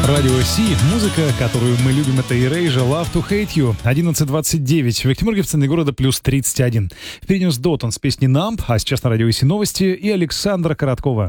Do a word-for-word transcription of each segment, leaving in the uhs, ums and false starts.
Радио Си, музыка, которую мы любим, это Erasure, Love to Hate You. одиннадцать двадцать девять. В Екатеринбурге, в центре города, плюс тридцать один. Впереди нес Дотон с песней Numb, а сейчас на Радио Си новости и Александра Короткова.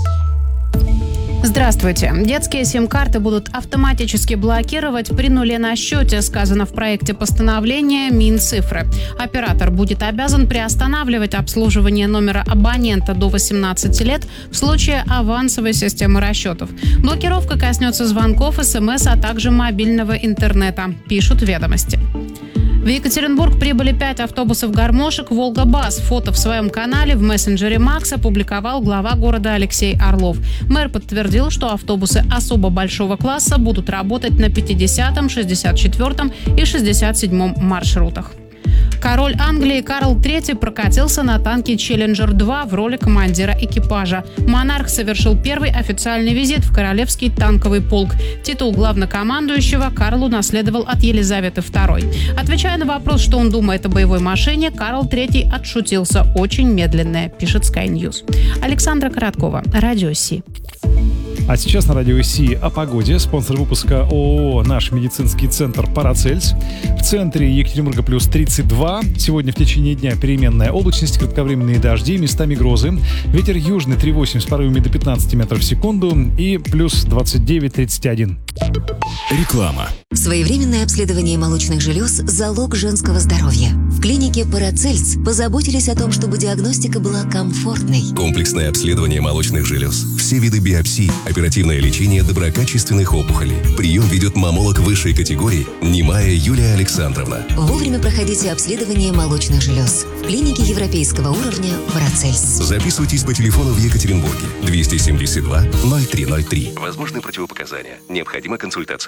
Здравствуйте. Детские сим-карты будут автоматически блокировать при нуле на счете, сказано в проекте постановления Минцифры. Оператор будет обязан приостанавливать обслуживание номера абонента до восемнадцати лет в случае авансовой системы расчетов. Блокировка коснется звонков, СМС, а также мобильного интернета, пишут «Ведомости». В Екатеринбург прибыли пять автобусов-гармошек «Волга-Бас». Фото в своем канале в мессенджере Макс опубликовал глава города Алексей Орлов. Мэр подтвердил, что автобусы особо большого класса будут работать на пятидесятом, шестьдесят четвёртом и шестьдесят седьмом маршрутах. Король Англии Карл третий прокатился на танке «Челленджер два» в роли командира экипажа. Монарх совершил первый официальный визит в Королевский танковый полк. Титул главнокомандующего Карлу наследовал от Елизаветы второй. Отвечая на вопрос, что он думает о боевой машине, Карл третий отшутился: «Очень медленная», пишет Sky News. Александра Короткова, Радио Си. А сейчас на Радио Си о погоде. Спонсор выпуска ООО «Наш медицинский центр Парацельс». В центре Екатеринбурга плюс тридцать два. Сегодня в течение дня переменная облачность, кратковременные дожди, местами грозы. Ветер южный три восемь с порывами до пятнадцати метров в секунду и плюс двадцать девять тридцать один. Реклама. Своевременное обследование молочных желез – залог женского здоровья. В клинике Парацельс позаботились о том, чтобы диагностика была комфортной. Комплексное обследование молочных желез, все виды биопсий, оперативное лечение доброкачественных опухолей. Прием ведет маммолог высшей категории Немая Юлия Александровна. Вовремя проходите обследование молочных желез. В клинике европейского уровня Парацельс. Записывайтесь по телефону в Екатеринбурге двести семьдесят два ноль три ноль три. Возможны противопоказания. Необходима консультация.